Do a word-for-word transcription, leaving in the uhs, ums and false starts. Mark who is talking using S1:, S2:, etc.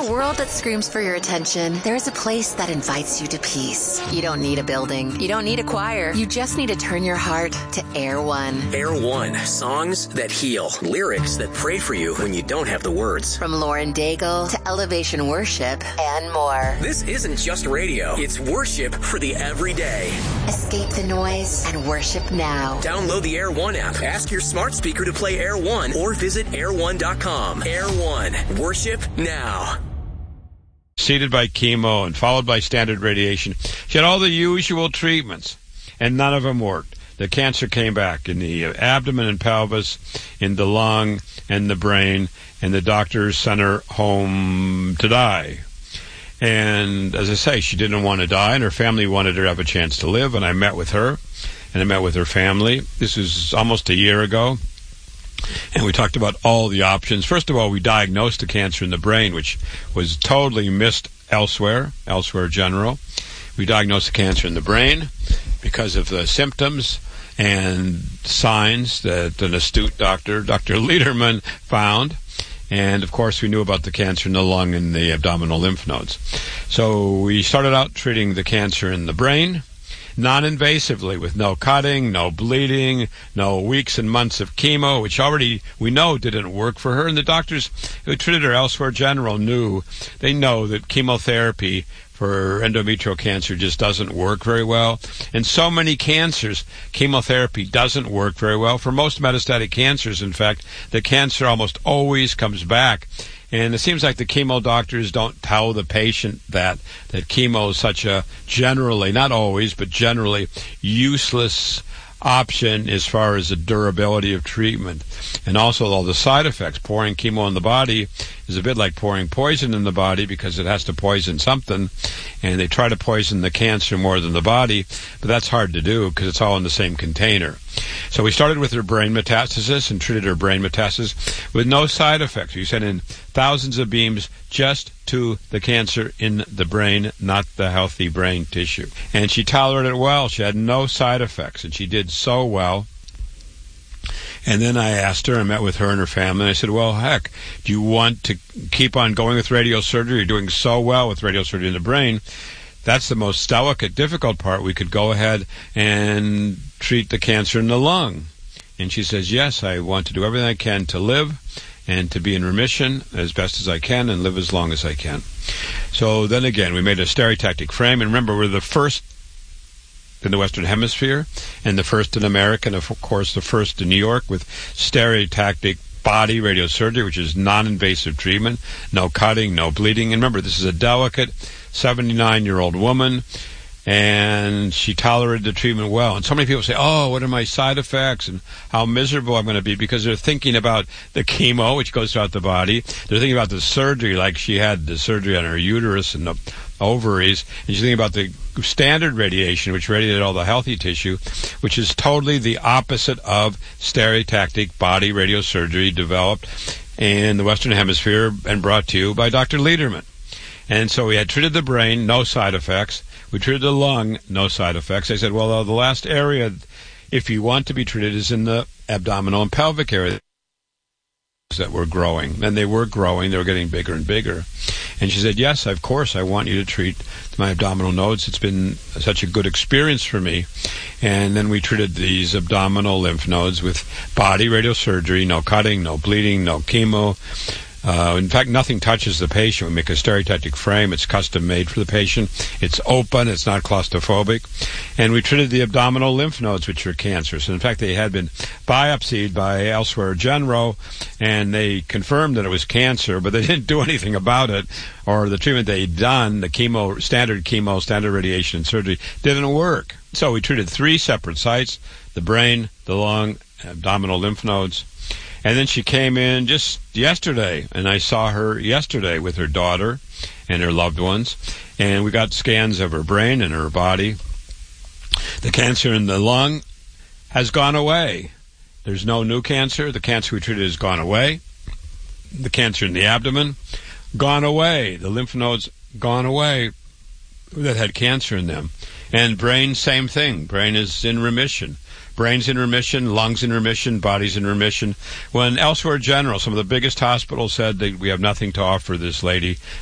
S1: a world that screams for your attention, there is a place that invites you to peace. You don't need a building. You don't need a choir. You just need to turn your heart to Air One.
S2: Air One. Songs that heal. Lyrics that pray for you when you don't have the words.
S1: From Lauren Daigle to Elevation Worship and more.
S2: This isn't just radio. It's worship for the everyday.
S1: Escape the noise and worship now.
S2: Download the Air One app. Ask your smart speaker to play Air One or visit air one dot com. Air One. Worship now.
S3: Seated by chemo and followed by standard radiation. She had all the usual treatments, and none of them worked. The cancer came back in the abdomen and pelvis, in the lung and the brain, and the doctors sent her home to die. And as I say, she didn't want to die, and her family wanted her to have a chance to live, and I met with her, and I met with her family. This was almost a year ago. And we talked about all the options. First of all, we diagnosed the cancer in the brain, which was totally missed elsewhere, elsewhere general. We diagnosed the cancer in the brain because of the symptoms and signs that an astute doctor, Doctor Lederman, found. And, of course, we knew about the cancer in the lung and the abdominal lymph nodes. So we started out treating the cancer in the brain, non-invasively, with no cutting, no bleeding, no weeks and months of chemo, which already we know didn't work for her. And the doctors who treated her elsewhere general knew, they know that chemotherapy for endometrial cancer just doesn't work very well. And so many cancers, chemotherapy doesn't work very well. For most metastatic cancers, in fact, the cancer almost always comes back. And it seems like the chemo doctors don't tell the patient that, that chemo is such a generally, not always, but generally useless option as far as the durability of treatment. And also all the side effects. Pouring chemo in the body is a bit like pouring poison in the body because it has to poison something. And they try to poison the cancer more than the body, but that's hard to do because it's all in the same container. So we started with her brain metastasis and treated her brain metastasis with no side effects. We sent in thousands of beams just to the cancer in the brain, not the healthy brain tissue. And she tolerated it well. She had no side effects, and she did so well. And then I asked her, I met with her and her family, and I said, well, heck, do you want to keep on going with radiosurgery? You're doing so well with radiosurgery in the brain. That's the most delicate, difficult part. We could go ahead and treat the cancer in the lung. And she says, yes, I want to do everything I can to live and to be in remission as best as I can and live as long as I can. So then again, we made a stereotactic frame. And remember, we're the first in the Western Hemisphere and the first in America, and of course the first in New York with stereotactic body radiosurgery, which is non-invasive treatment, no cutting, no bleeding. And remember, this is a delicate seventy-nine-year-old woman, and she tolerated the treatment well. And so many people say, oh, what are my side effects and how miserable I'm going to be, because they're thinking about the chemo, which goes throughout the body. They're thinking about the surgery, like she had the surgery on her uterus and the ovaries, and she's thinking about the standard radiation, which radiated all the healthy tissue, which is totally the opposite of stereotactic body radiosurgery developed in the Western Hemisphere and brought to you by Doctor Lederman. And so we had treated the brain, no side effects. We treated the lung, no side effects. I said, well, uh, the last area, if you want to be treated, is in the abdominal and pelvic area that were growing. And they were growing. They were getting bigger and bigger. And she said, yes, of course, I want you to treat my abdominal nodes. It's been such a good experience for me. And then we treated these abdominal lymph nodes with body radiosurgery, no cutting, no bleeding, no chemo. Uh, in fact, nothing touches the patient. We make a stereotactic frame. It's custom made for the patient. It's open. It's not claustrophobic. And we treated the abdominal lymph nodes, which are cancerous. And in fact, they had been biopsied by Elsewhere General, and they confirmed that it was cancer, but they didn't do anything about it, or the treatment they'd done, the chemo, standard chemo, standard radiation and surgery, didn't work. So we treated three separate sites, the brain, the lung, abdominal lymph nodes. And then she came in just yesterday, and I saw her yesterday with her daughter and her loved ones, and we got scans of her brain and her body. The cancer in the lung has gone away. There's no new cancer. The cancer we treated has gone away. The cancer in the abdomen, gone away. The lymph nodes, gone away that had cancer in them. And brain, same thing. Brain is in remission. Brain's in remission, lungs in remission, body's in remission. When Elsewhere General, some of the biggest hospitals, said that we have nothing to offer this lady,